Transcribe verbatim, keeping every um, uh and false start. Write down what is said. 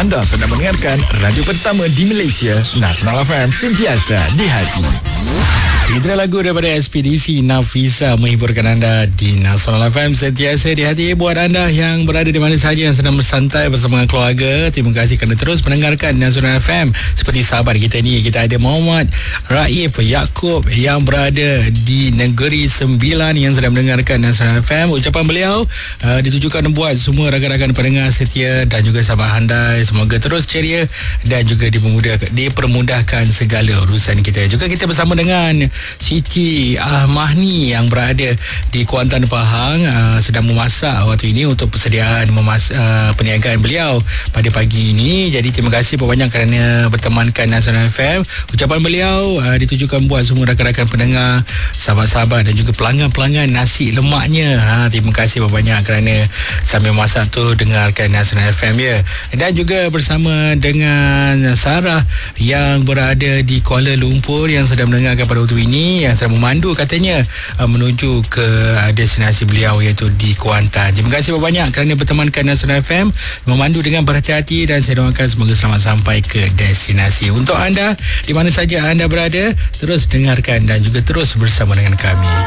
Anda sedang mendengarkan radio pertama di Malaysia, Nasional F M, sentiasa di hati. Itu lagu daripada Ekspedisi Nafisa menghiburkan anda di Nasional F M, sentiasa di hati. Buat anda yang berada di mana sahaja yang sedang bersantai bersama keluarga, terima kasih kerana terus mendengarkan Nasional F M. Seperti sahabat kita ni, kita ada Muhammad Raif Yaakob yang berada di Negeri Sembilan yang sedang mendengarkan Nasional F M. Ucapan beliau uh, ditujukan buat semua rakan-rakan pendengar setia dan juga sahabat handai. Semoga terus ceria dan juga dipermudahkan, dipermudahkan segala urusan kita. Juga kita bersama dengan Siti Ahmahni yang berada di Kuantan Pahang, uh, sedang memasak waktu ini untuk persediaan memas- uh, perniagaan beliau pada pagi ini. Jadi terima kasih banyak kerana bertemankan Nasional F M. Ucapan beliau uh, ditujukan buat semua rakan-rakan pendengar, sahabat-sahabat dan juga pelanggan-pelanggan nasi lemaknya. Ha, terima kasih banyak kerana sambil masak tu dengarkan Nasional F M ya. Dan juga bersama dengan Sarah yang berada di Kuala Lumpur yang sedang mendengarkan pada waktu ini, yang sedang memandu katanya uh, menuju ke uh, destinasi beliau iaitu di Kuantan. Terima kasih banyak kerana bertemankan Nasional F M, memandu dengan berhati-hati, dan saya doakan semoga selamat sampai ke destinasi. Untuk anda di mana saja anda berada, terus dengarkan dan juga terus bersama dengan kami.